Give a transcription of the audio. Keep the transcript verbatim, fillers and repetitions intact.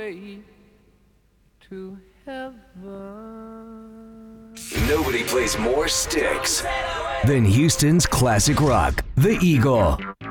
way to heaven. Nobody plays more Styx than Houston's classic rock, The Eagle.